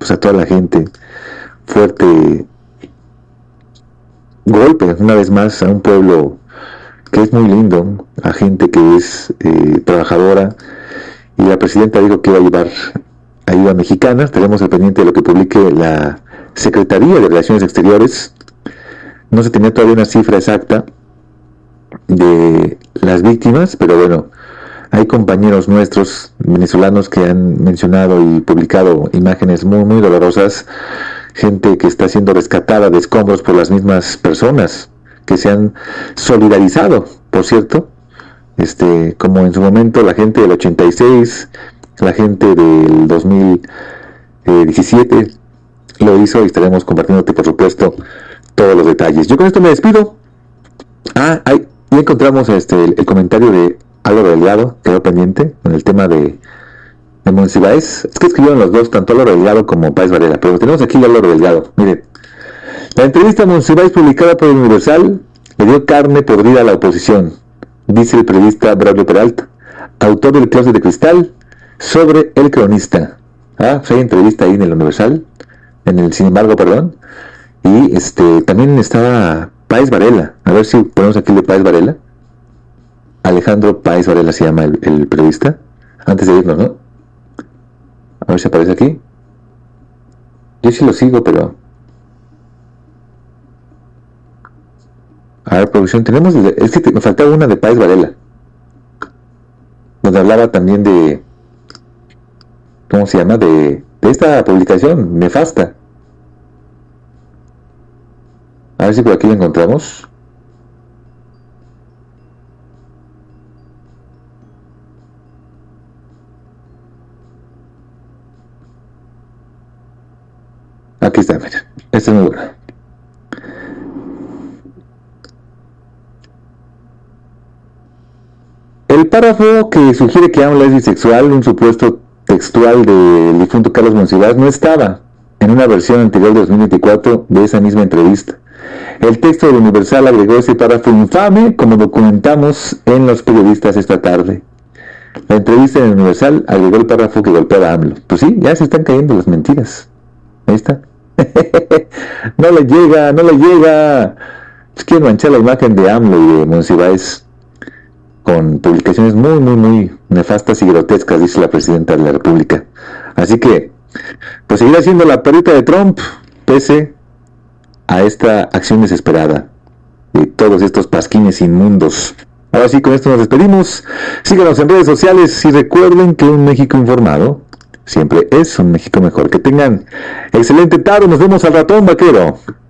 pues a toda la gente. Fuerte golpe, una vez más, a un pueblo que es muy lindo, a gente que es trabajadora, y la presidenta dijo que iba a llevar ayuda mexicana. Estaremos al pendiente de lo que publique la Secretaría de Relaciones Exteriores. No se tenía todavía una cifra exacta de las víctimas, pero bueno, hay compañeros nuestros venezolanos que han mencionado y publicado imágenes muy, muy dolorosas, gente que está siendo rescatada de escombros por las mismas personas que se han solidarizado, por cierto, como en su momento la gente del 86, la gente del 2017 lo hizo, y estaremos compartiéndote, por supuesto, todos los detalles. Yo con esto me despido. Ya encontramos el comentario de Álvaro Delgado, quedó pendiente en el tema de Monsiváis. Es que escribieron los dos, tanto Álvaro Delgado como Páez Varela, pero tenemos aquí a Álvaro Delgado. Miren, la entrevista a Monsiváis publicada por el Universal le dio carne podrida a la oposición, dice el periodista Braulio Peralta, autor del Closet de Cristal, sobre El Cronista. Pues hay entrevista ahí en el Universal, Sin embargo, perdón. Y también estaba Páez Varela. A ver si ponemos aquí el de Páez Varela. Alejandro Páez Varela se llama el periodista. Antes de irnos, ¿no? A ver si aparece aquí. Yo sí lo sigo, pero... A ver, producción, tenemos... Es que me faltaba una de Páez Varela, donde hablaba también de... ¿Cómo se llama? De esta publicación nefasta. A ver si por aquí la encontramos. Aquí está, mira. Esta es muy buena. El párrafo que sugiere que AMLO es bisexual, un supuesto textual del difunto Carlos Monsiváis, no estaba en una versión anterior de 2024 de esa misma entrevista. El texto del Universal agregó ese párrafo infame, como documentamos en Los Periodistas esta tarde. La entrevista del Universal agregó el párrafo que golpeaba a AMLO. Pues sí, ya se están cayendo las mentiras. Ahí está. No le llega. Pues quieren manchar la imagen de AMLO y de Monsiváis con publicaciones muy, muy, muy nefastas y grotescas, dice la presidenta de la República. Así que, pues seguirá siendo la perrita de Trump, pese a esta acción desesperada de todos estos pasquines inmundos. Ahora sí, con esto nos despedimos. Síganos en redes sociales y recuerden que un México informado siempre es un México mejor. Que tengan excelente tarde. Nos vemos al ratón, vaquero.